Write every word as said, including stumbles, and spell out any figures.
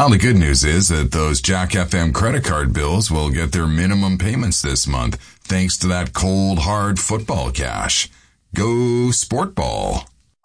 Well, the good news is that those Jack F M credit card bills will get their minimum payments this month thanks to that cold, hard football cash. Go Sport Ball.